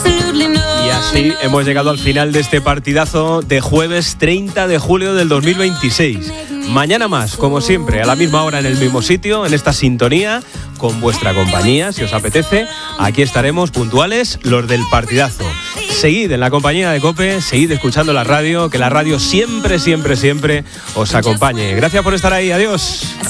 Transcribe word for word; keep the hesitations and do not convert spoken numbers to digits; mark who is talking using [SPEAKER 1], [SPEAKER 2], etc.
[SPEAKER 1] Y así hemos llegado al final de este partidazo de jueves treinta de julio del dos mil veintiséis. Mañana más, como siempre, a la misma hora en el mismo sitio, en esta sintonía, con vuestra compañía, si os apetece. Aquí estaremos puntuales, los del partidazo. Seguid en la compañía de COPE, seguid escuchando la radio, que la radio siempre, siempre, siempre os acompañe. Gracias por estar ahí, adiós.